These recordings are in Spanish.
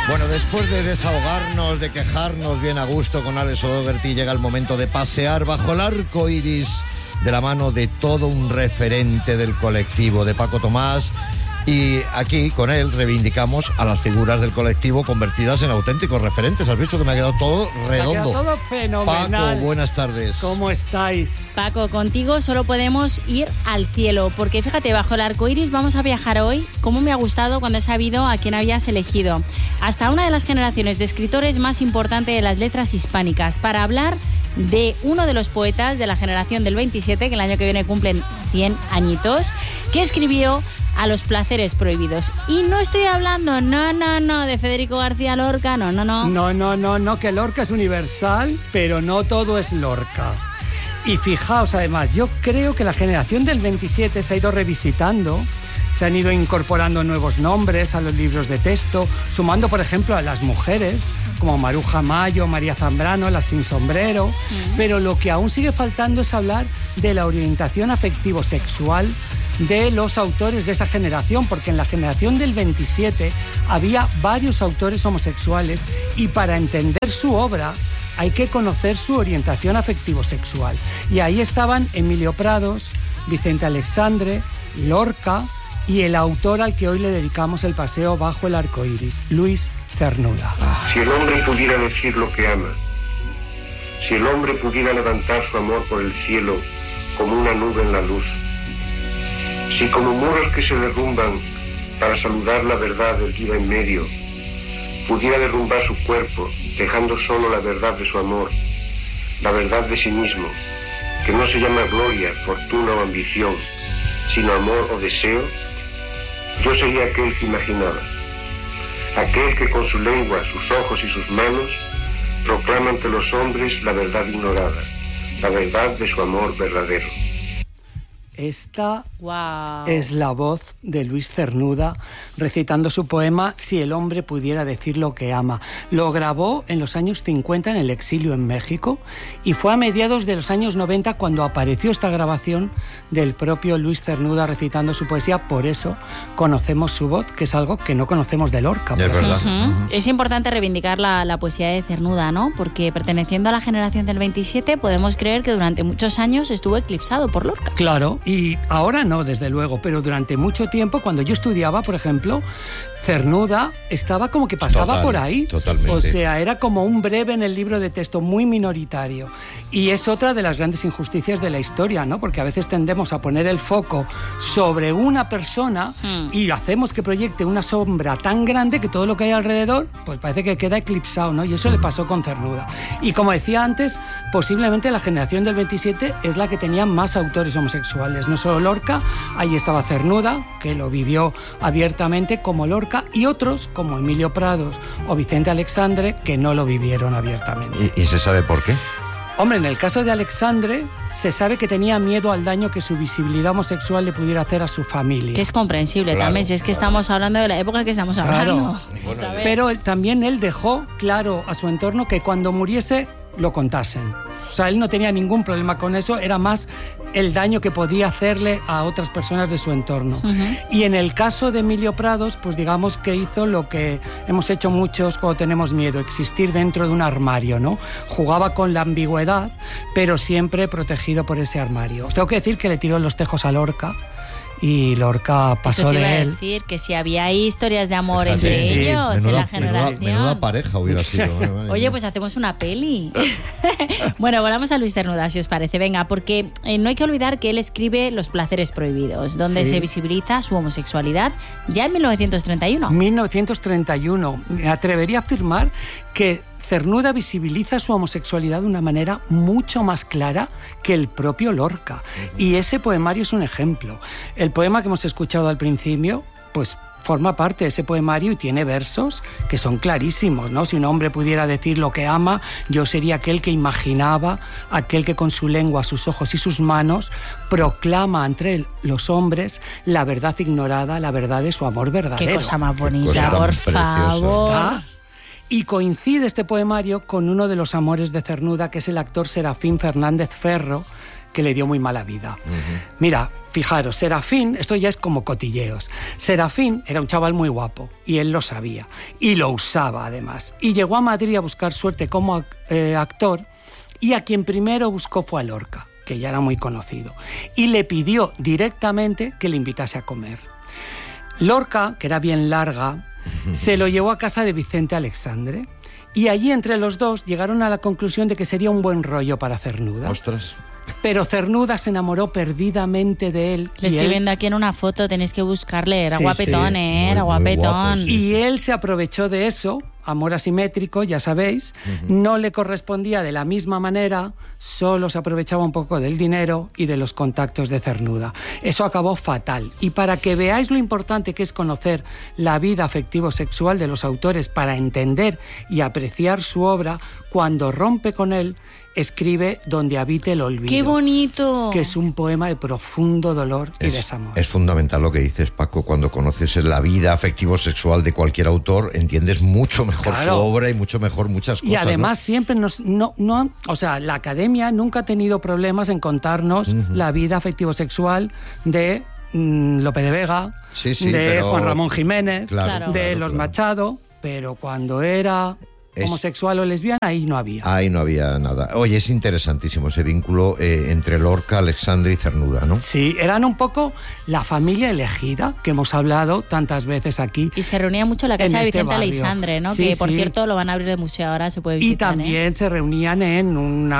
Bueno, después de desahogarnos, de quejarnos bien a gusto con Alex O'Doherty, llega el momento de pasear bajo el arco iris de la mano de todo un referente del colectivo, de Paco Tomás. Y aquí, con él, reivindicamos a las figuras del colectivo convertidas en auténticos referentes. ¿Has visto que me ha quedado todo redondo? Me ha quedado todo fenomenal. Paco, buenas tardes. ¿Cómo estáis? Paco, contigo solo podemos ir al cielo, porque fíjate, bajo el arco iris vamos a viajar hoy. Cómo me ha gustado cuando he sabido a quién habías elegido. Hasta una de las generaciones de escritores más importantes de las letras hispánicas, para hablar de uno de los poetas de la generación del 27, que el año que viene cumplen 100 añitos, que escribió A los placeres prohibidos. Y no estoy hablando, no, de Federico García Lorca, no. No, que Lorca es universal, pero no todo es Lorca. Y fijaos, además, yo creo que la generación del 27 se ha ido revisitando, se han ido incorporando nuevos nombres a los libros de texto, sumando, por ejemplo, a las mujeres, como Maruja Mayo, María Zambrano, las sin sombrero, pero lo que aún sigue faltando es hablar de la orientación afectivo-sexual de los autores de esa generación, porque en la generación del 27 había varios autores homosexuales y para entender su obra hay que conocer su orientación afectivo-sexual. Y ahí estaban Emilio Prados, Vicente Alexandre, Lorca y el autor al que hoy le dedicamos el paseo bajo el arco iris, Luis Cernuda. Si el hombre pudiera decir lo que ama, si el hombre pudiera levantar su amor por el cielo como una nube en la luz, si como muros que se derrumban para saludar la verdad del que iba en medio, pudiera derrumbar su cuerpo, dejando solo la verdad de su amor, la verdad de sí mismo, que no se llama gloria, fortuna o ambición, sino amor o deseo, yo sería aquel que imaginaba, aquel que con su lengua, sus ojos y sus manos proclama ante los hombres la verdad ignorada, la verdad de su amor verdadero. Esta es la voz de Luis Cernuda recitando su poema Si el hombre pudiera decir lo que ama. Lo grabó en los años 50 en el exilio en México y fue a mediados de los años 90 cuando apareció esta grabación del propio Luis Cernuda recitando su poesía. Por eso conocemos su voz, que es algo que no conocemos de Lorca. Es verdad. Es importante reivindicar la poesía de Cernuda, ¿no? Porque perteneciendo a la generación del 27 podemos creer que durante muchos años estuvo eclipsado por Lorca. Claro, y ahora no, desde luego, pero durante mucho tiempo, cuando yo estudiaba, por ejemplo, Cernuda estaba como que pasaba por ahí. Totalmente. O sea, era como un breve en el libro de texto, muy minoritario. Y es otra de las grandes injusticias de la historia, ¿no? Porque a veces tendemos a poner el foco sobre una persona y hacemos que proyecte una sombra tan grande que todo lo que hay alrededor, pues parece que queda eclipsado, ¿no? Y eso le pasó con Cernuda. Y como decía antes, posiblemente la generación del 27 es la que tenía más autores homosexuales. No solo Lorca, ahí estaba Cernuda, que lo vivió abiertamente como Lorca, y otros, como Emilio Prados o Vicente Alexandre, que no lo vivieron abiertamente. ¿Y se sabe por qué? Hombre, en el caso de Alexandre, se sabe que tenía miedo al daño que su visibilidad homosexual le pudiera hacer a su familia. Que es comprensible también, si es que estamos hablando de la época que estamos hablando. Bueno, pero también él dejó claro a su entorno que cuando muriese lo contasen. O sea, él no tenía ningún problema con eso, era más el daño que podía hacerle a otras personas de su entorno. Y en el caso de Emilio Prados, pues digamos que hizo lo que hemos hecho muchos cuando tenemos miedo, existir dentro de un armario, ¿no? Jugaba con la ambigüedad, pero siempre protegido por ese armario. Os tengo que decir que le tiró los tejos a Lorca, y Lorca pasó de él. Eso te iba a decir, que si había historias de amor entre ellos en la generación. Menuda pareja hubiera sido. Oye, pues hacemos una peli. Bueno, volvamos a Luis Cernuda, si os parece. Venga, porque no hay que olvidar que él escribe Los placeres prohibidos, donde se visibiliza su homosexualidad ya en 1931. 1931. Me atrevería a afirmar que Cernuda visibiliza su homosexualidad de una manera mucho más clara que el propio Lorca. Y ese poemario es un ejemplo. El poema que hemos escuchado al principio, pues forma parte de ese poemario y tiene versos que son clarísimos, ¿no? Si un hombre pudiera decir lo que ama, yo sería aquel que imaginaba, aquel que con su lengua, sus ojos y sus manos proclama entre los hombres la verdad ignorada, la verdad de su amor verdadero. Qué cosa más bonita, por favor. ¿Está? Y coincide este poemario con uno de los amores de Cernuda, que es el actor Serafín Fernández Ferro, que le dio muy mala vida. Mira, fijaros, Serafín, esto ya es como cotilleos. Serafín era un chaval muy guapo y él lo sabía y lo usaba además. Y llegó a Madrid a buscar suerte como actor y a quien primero buscó fue a Lorca, que ya era muy conocido, y le pidió directamente que le invitase a comer. Lorca, que era bien larga, se lo llevó a casa de Vicente Alexandre y allí entre los dos llegaron a la conclusión de que sería un buen rollo para Cernuda. Ostras. Pero Cernuda se enamoró perdidamente de él. Le estoy viendo aquí en una foto, tenéis que buscarle. Era guapetón, era guapetón. Guapo, sí. Y él se aprovechó de eso, amor asimétrico, ya sabéis, no le correspondía de la misma manera, solo se aprovechaba un poco del dinero y de los contactos de Cernuda. Eso acabó fatal. Y para que veáis lo importante que es conocer la vida afectivo-sexual de los autores para entender y apreciar su obra, cuando rompe con él, escribe Donde habite el olvido. ¡Qué bonito! Que es un poema de profundo dolor y desamor. Es fundamental lo que dices, Paco. Cuando conoces la vida afectivo-sexual de cualquier autor, entiendes mucho mejor su obra y mucho mejor muchas cosas. Y además, ¿no? siempre o sea, la Academia nunca ha tenido problemas en contarnos la vida afectivo-sexual de Lope de Vega, de Juan Ramón Jiménez, de los Machado, pero cuando era homosexual o lesbiana, ahí no había. Ahí no había nada. Oye, es interesantísimo ese vínculo entre Lorca, Alexandre y Cernuda, ¿no? Sí, eran un poco la familia elegida, que hemos hablado tantas veces aquí. Y se reunía mucho en la casa de Vicente Alexandre, ¿no? Sí, que, por cierto, lo van a abrir de museo ahora, se puede visitar. Y también se reunían en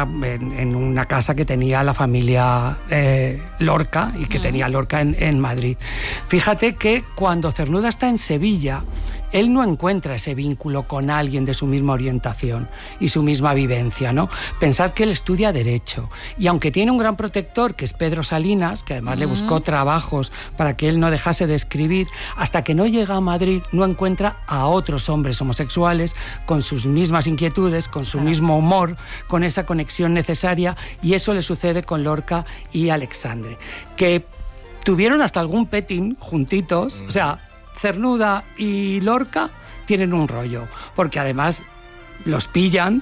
una casa que tenía la familia Lorca, y que tenía Lorca en Madrid. Fíjate que cuando Cernuda está en Sevilla, él no encuentra ese vínculo con alguien de su misma orientación y su misma vivencia, ¿no? Pensad que él estudia Derecho y aunque tiene un gran protector, que es Pedro Salinas, que además le buscó trabajos para que él no dejase de escribir, hasta que no llega a Madrid no encuentra a otros hombres homosexuales con sus mismas inquietudes, con su mismo humor, con esa conexión necesaria, y eso le sucede con Lorca y Alexandre, que tuvieron hasta algún petting juntitos, o sea, Cernuda y Lorca tienen un rollo, porque además los pillan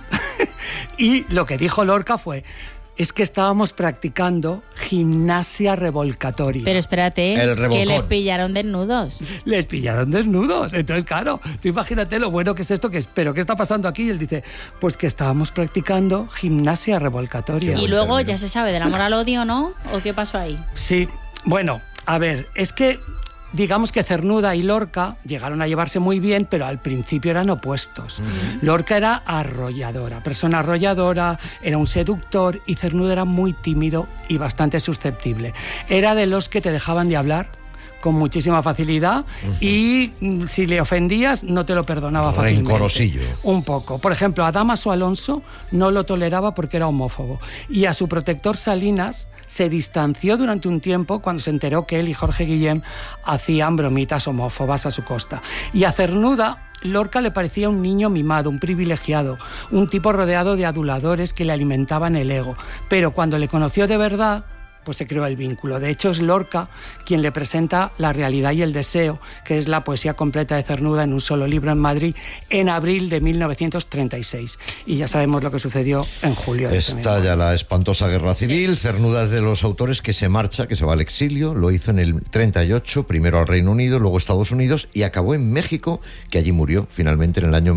y lo que dijo Lorca fue: es que estábamos practicando gimnasia revolcatoria. Pero espérate, que les pillaron desnudos. Les pillaron desnudos. Entonces, claro, tú imagínate lo bueno que es esto, pero ¿qué está pasando aquí? Y él dice, pues que estábamos practicando gimnasia revolcatoria. Y luego ya se sabe del amor al odio, ¿no? ¿O qué pasó ahí? Sí, bueno, a ver, es que digamos que Cernuda y Lorca llegaron a llevarse muy bien, pero al principio eran opuestos. Lorca era arrolladora, persona arrolladora, era un seductor, y Cernuda era muy tímido y bastante susceptible. Era de los que te dejaban de hablar con muchísima facilidad y si le ofendías no te lo perdonaba fácilmente. Rencorosillo. Un poco. Por ejemplo, a Dámaso Alonso no lo toleraba porque era homófobo, y a su protector Salinas se distanció durante un tiempo cuando se enteró que él y Jorge Guillem hacían bromitas homófobas a su costa. Y a Cernuda, Lorca le parecía un niño mimado, un privilegiado, un tipo rodeado de aduladores que le alimentaban el ego. Pero cuando le conoció de verdad, pues se creó el vínculo. De hecho, es Lorca quien le presenta La realidad y el deseo, que es la poesía completa de Cernuda en un solo libro en Madrid, en abril de 1936. Y ya sabemos lo que sucedió en julio. Estalla la espantosa guerra civil. Cernuda es de los autores que se marcha, que se va al exilio. Lo hizo en el 38, primero al Reino Unido, luego a Estados Unidos, y acabó en México, que allí murió finalmente en el año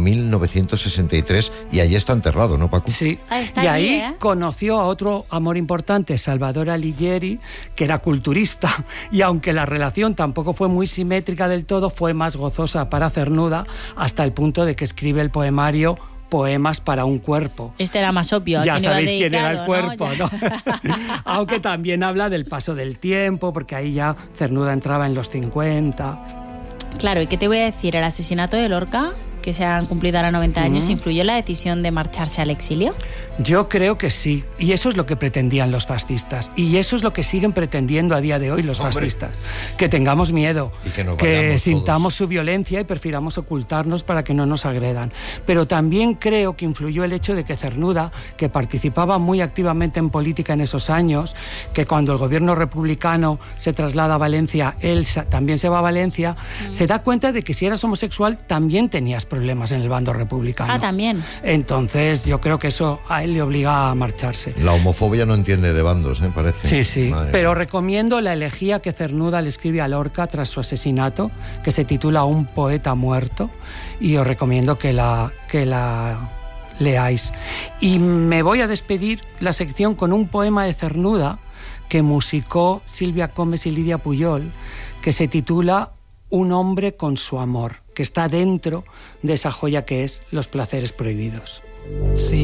1963. Y allí está enterrado, ¿no, Paco? Sí. Está y allí, ahí conoció a otro amor importante, Salvador Alighieri, que era culturista, y aunque la relación tampoco fue muy simétrica del todo, fue más gozosa para Cernuda, hasta el punto de que escribe el poemario Poemas para un cuerpo. Este era más obvio. Ya sabéis quién era el ¿no? cuerpo, ¿no? Aunque también habla del paso del tiempo, porque ahí ya Cernuda entraba en los 50. Claro, ¿y qué te voy a decir? ¿El asesinato de Lorca, que se han cumplido ahora 90 años, influyó en la decisión de marcharse al exilio? Yo creo que sí, y eso es lo que pretendían los fascistas, y eso es lo que siguen pretendiendo a día de hoy los fascistas, que tengamos miedo, que sintamos su violencia y prefiramos ocultarnos para que no nos agredan. Pero también creo que influyó el hecho de que Cernuda, que participaba muy activamente en política en esos años, que cuando el gobierno republicano se traslada a Valencia, él también se va a Valencia, se da cuenta de que si eras homosexual también tenías problemas en el bando republicano. Ah, también. Entonces yo creo que eso él le obliga a marcharse. La homofobia no entiende de bandos, parece. Sí, sí. Madre Pero mía. recomiendo la elegía que Cernuda le escribe a Lorca tras su asesinato, que se titula Un poeta muerto, y os recomiendo que la leáis. Y me voy a despedir la sección con un poema de Cernuda que musicó Silvia Comes y Lidia Puyol, que se titula Un hombre con su amor, que está dentro de esa joya que es Los placeres prohibidos. Si